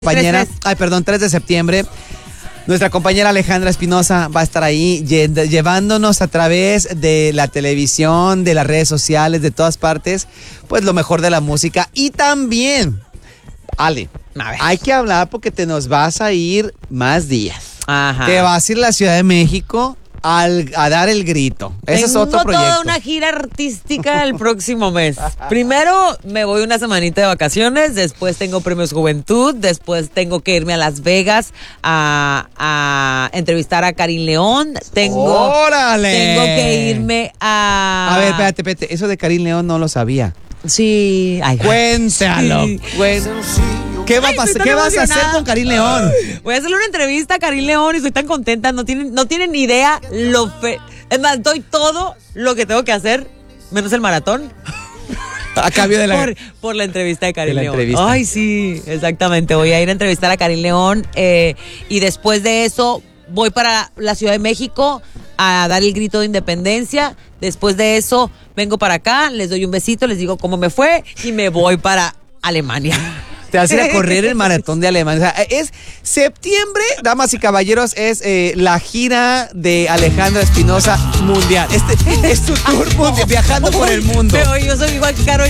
Compañera, 3 de septiembre. Nuestra compañera Alejandra Espinosa va a estar ahí llevándonos a través de la televisión, de las redes sociales, de todas partes, pues lo mejor de la música. Y también, Ale, hay que hablar porque te nos vas a ir más días. Ajá. Te vas a ir a la Ciudad de México a dar el grito. Ese es otro proyecto. Tengo toda una gira artística el próximo mes. Primero me voy una semanita de vacaciones, después tengo Premios Juventud, después tengo que irme a Las Vegas a entrevistar a Karin León. ¡Órale! Tengo que irme a... A ver, espérate, eso de Karin León no lo sabía. Sí. Ay, cuéntalo. sí. ¿Qué vas a hacer con Karin León? Voy a hacerle una entrevista a Karin León y estoy tan contenta. No tienen ni idea Es más, doy todo lo que tengo que hacer, menos el maratón. A cambio de la... Por la entrevista de Karin León. Entrevista. Ay, sí, exactamente. Voy a ir a entrevistar a Karin León y después de eso voy para la Ciudad de México a dar el grito de independencia. Después de eso vengo para acá, les doy un besito, les digo cómo me fue y me voy para Alemania. Te vas a ir a correr el maratón de Alemania. O sea, es septiembre, damas y caballeros, es la gira de Alejandra Espinosa mundial. Este es tu tour mundial, viajando por el mundo. Pero yo soy igual que Karol